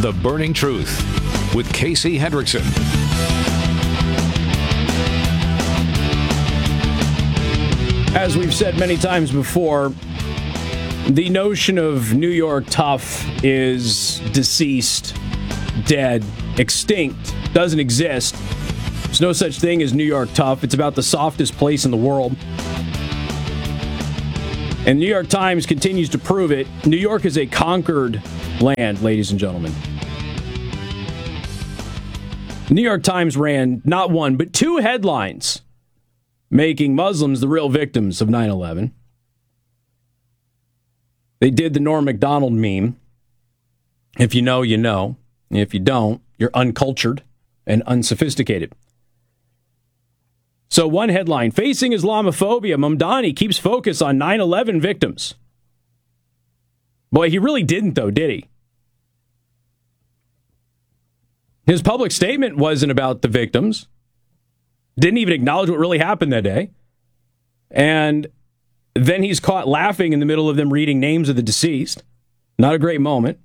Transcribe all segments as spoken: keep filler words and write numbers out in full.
The Burning Truth with Casey Hendrickson. As we've said many times before, the notion of New York tough is deceased, dead, extinct, doesn't exist. There's no such thing as New York tough. It's about the softest place in the world. And the New York Times continues to prove it. New York is a conquered land, ladies and gentlemen. The New York Times ran not one, but two headlines making Muslims the real victims of nine eleven. They did the Norm Macdonald meme. If you know, you know. If you don't, you're uncultured and unsophisticated. So one headline, facing Islamophobia, Mamdani keeps focus on nine eleven victims. Boy, he really didn't, though, did he? His public statement wasn't about the victims. Didn't even acknowledge what really happened that day. And then he's caught laughing in the middle of them reading names of the deceased. Not a great moment.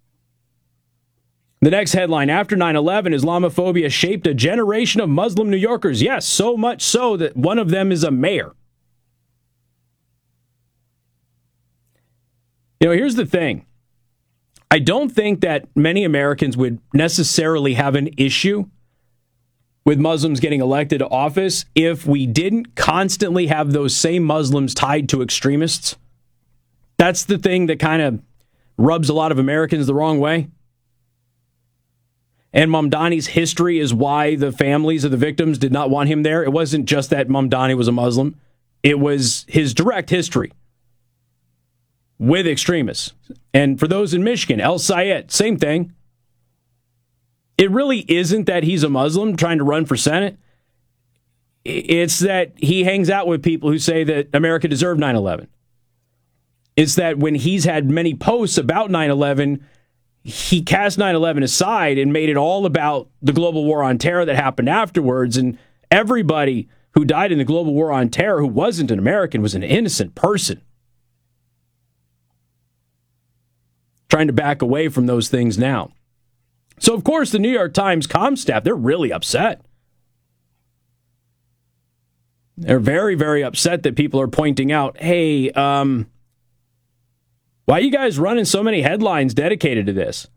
The next headline, after nine eleven, Islamophobia shaped a generation of Muslim New Yorkers. Yes, so much so that one of them is a mayor. You know, here's the thing. I don't think that many Americans would necessarily have an issue with Muslims getting elected to office if we didn't constantly have those same Muslims tied to extremists. That's the thing that kind of rubs a lot of Americans the wrong way. And Mamdani's history is why the families of the victims did not want him there. It wasn't just that Mamdani was a Muslim. It was his direct history with extremists. And for those in Michigan, El Sayed, same thing. It really isn't that he's a Muslim trying to run for Senate. It's that he hangs out with people who say that America deserved nine eleven. It's that when he's had many posts about nine eleven, he cast nine eleven aside and made it all about the global war on terror that happened afterwards. And everybody who died in the global war on terror who wasn't an American was an innocent person. Trying to back away from those things now. So, of course, the New York Times comm staff, they're really upset. They're very, very upset that people are pointing out, hey, um, why are you guys running so many headlines dedicated to this?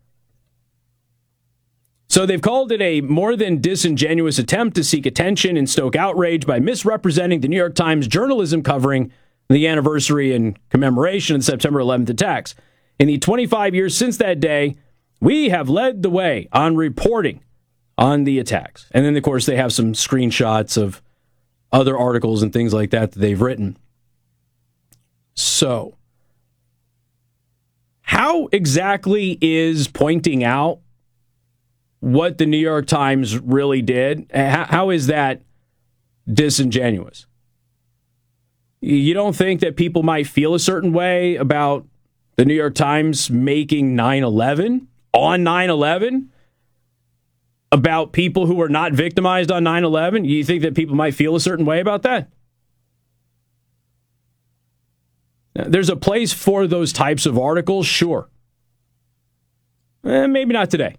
So they've called it a more than disingenuous attempt to seek attention and stoke outrage by misrepresenting the New York Times journalism covering the anniversary and commemoration of the September eleventh attacks. In the twenty-five years since that day, we have led the way on reporting on the attacks. And then, of course, they have some screenshots of other articles and things like that that they've written. So, how exactly is pointing out what the New York Times really did? How is that disingenuous? You don't think that people might feel a certain way about the New York Times making nine eleven on nine eleven? About people who were not victimized on nine eleven? You think that people might feel a certain way about that? Now, there's a place for those types of articles, sure. Eh, maybe not today.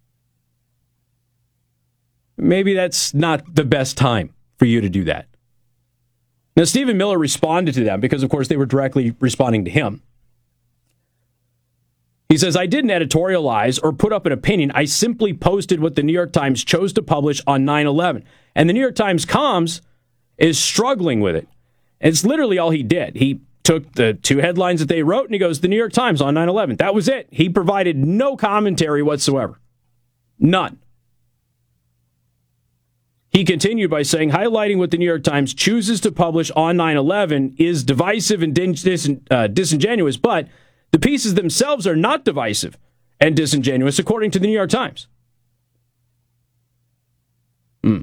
Maybe that's not the best time for you to do that. Now, Stephen Miller responded to them because, of course, they were directly responding to him. He says, I didn't editorialize or put up an opinion. I simply posted what the New York Times chose to publish on nine eleven. And the New York Times comms is struggling with it. And it's literally all he did. He took the two headlines that they wrote and he goes, the New York Times on nine eleven. That was it. He provided no commentary whatsoever. None. He continued by saying, highlighting what the New York Times chooses to publish on nine eleven is divisive and dis- uh, disingenuous, but the pieces themselves are not divisive and disingenuous, according to the New York Times. Mm.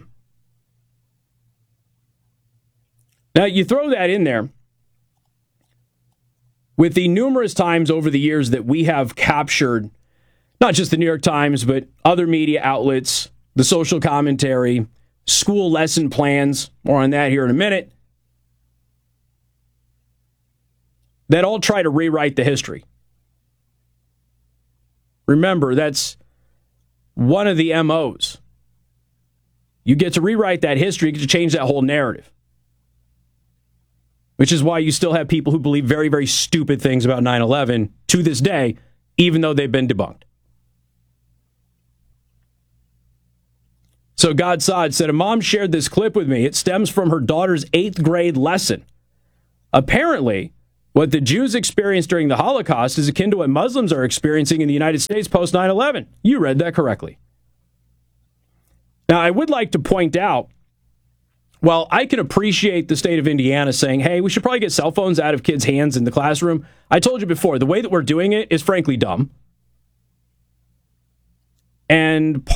Now, you throw that in there with the numerous times over the years that we have captured, not just the New York Times, but other media outlets, the social commentary, school lesson plans, more on that here in a minute, that all try to rewrite the history. Remember, that's one of the M Os. You get to rewrite that history, you get to change that whole narrative. Which is why you still have people who believe very, very stupid things about nine eleven to this day, even though they've been debunked. So God Saad said, a mom shared this clip with me. It stems from her daughter's eighth grade lesson. Apparently, what the Jews experienced during the Holocaust is akin to what Muslims are experiencing in the United States post nine eleven. You read that correctly. Now, I would like to point out, while I can appreciate the state of Indiana saying, hey, we should probably get cell phones out of kids' hands in the classroom, I told you before, the way that we're doing it is frankly dumb. And